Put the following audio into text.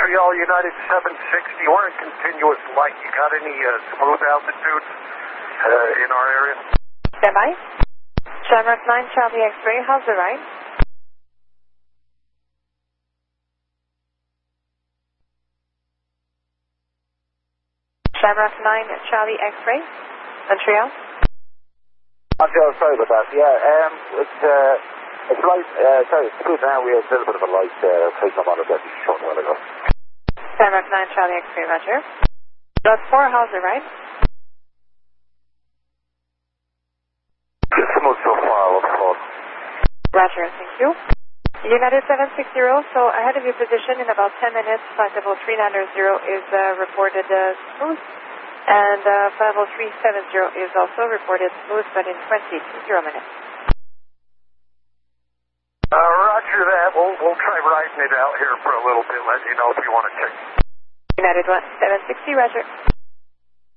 Montreal United 760, we're in continuous light. You got any smooth altitudes in our area? Stand by. Shamrock 9, Charlie X-ray, how's the ride? Shamrock 9, Charlie X-ray, Montreal. Montreal, sorry about that. Yeah, it's light, sorry, it's good now. We have a little bit of a light flight come on it that you showed a while ago. Shamrock 9, Charlie X-ray, roger. Lot 4, how's the ride? Just smooth so far, wonderful. Roger, thank you. United 760, so ahead of your position in about 10 minutes, flight level 390 is reported smooth, and flight level 370 is also reported smooth, but in 20 minutes. Roger that. We'll try riding it out here for a little bit, let you know if you want to check. United 760, roger.